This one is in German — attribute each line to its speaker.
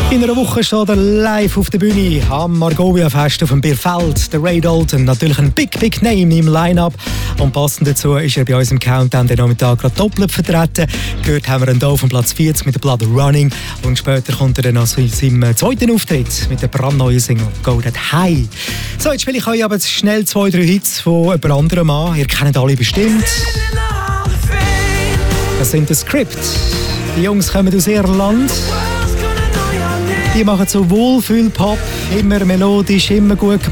Speaker 1: In einer Woche steht er live auf der Bühne am Margovia-Fest auf dem Bierfeld. Der Ray Dalton, natürlich ein Big Name im Line-Up. Und passend dazu ist er bei uns im Countdown den Nachmittag gerade doppelt vertreten. Gehört haben wir ihn hier auf dem Platz 40 mit der Blood Running. Und später kommt er dann noch zu seinem zweiten Auftritt mit der brandneuen Single Go That High. So, jetzt spiele ich euch aber schnell 2-3 Hits von jemand anderem an. Ihr kennt alle bestimmt. Das sind The Script. Die Jungs kommen aus Irland. Die machen so Wohlfühl-Pop, immer melodisch, immer gut gemacht.